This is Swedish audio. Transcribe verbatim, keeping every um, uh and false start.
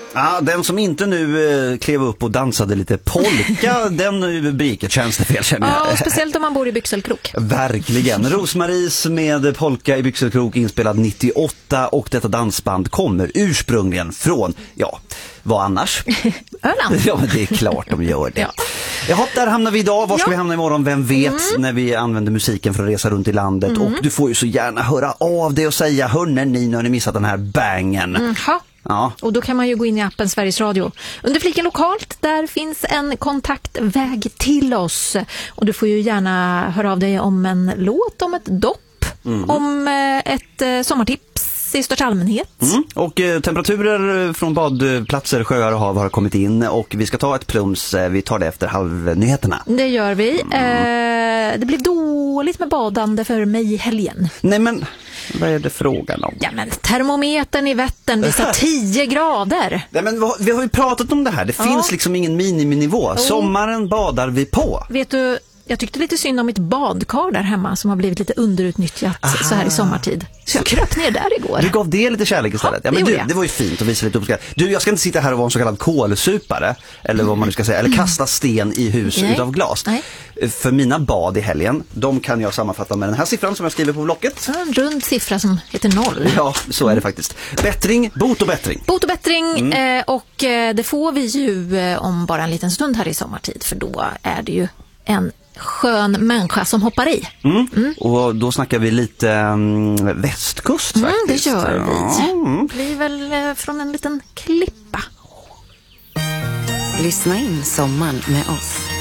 Ja, den som inte nu eh, klev upp och dansade lite polka, den rubriken känns det fel, känner jag. Ja, speciellt om man bor i Byxelkrok. Verkligen. Rosmaries med polka i Byxelkrok inspelad nittioåtta, och detta dansband kommer ursprungligen från, ja, vad annars? Öland. Ja, men det är klart de gör det. Ja. Jaha, där hamnar vi idag. Var ska ja. vi hamna imorgon? Vem vet, mm. när vi använder musiken för att resa runt i landet. Mm. Och du får ju så gärna höra av dig och säga, hörni ni, när ni missat den här bangen. Mm. Ja. Och då kan man ju gå in i appen Sveriges Radio. Under fliken lokalt, där finns en kontaktväg till oss. Och du får ju gärna höra av dig om en låt, om ett dopp, mm. om ett eh, sommartips i största allmänhet. Mm. Och eh, temperaturer från badplatser, sjöar och hav har kommit in, och vi ska ta ett plums, eh, vi tar det efter halvnyheterna. Det gör vi. Mm. Eh, det blev dåligt med badande för mig i helgen. Nej, men vad är det frågan om? Ja, men termometern i Vättern visar tio grader. Nej, men vi har ju pratat om det här. Det ja. finns liksom ingen miniminivå. Oh. Sommaren badar vi på. Vet du, jag tyckte lite synd om mitt badkar där hemma som har blivit lite underutnyttjat Aha. så här i sommartid. Så jag kröp ner där igår. Du gav det lite kärlek istället. Ja, men det, du, det var ju fint att visa lite uppskatt. Du, jag ska inte sitta här och vara en så kallad kolsupare, eller vad man nu ska säga, eller kasta sten i hus Nej. utav glas. Nej. För mina bad i helgen, de kan jag sammanfatta med den här siffran som jag skriver på blocket. En rund siffra som heter noll. Ja, så är det faktiskt. Bättring, bot och bättring. Bot och bättring, mm. eh, och eh, det får vi ju eh, om bara en liten stund här i sommartid, för då är det ju en skön människa som hoppar i. Mm. Mm. Och då snackar vi lite um, västkust mm, faktiskt. Det gör vi. Mm. Det blir väl eh, från en liten klippa. Lyssna in sommaren med oss.